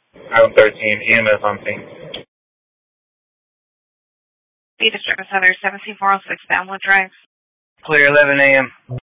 Item 13, EMS on scene. B District Center, 17406 Downwood Drive. Clear 11 a.m.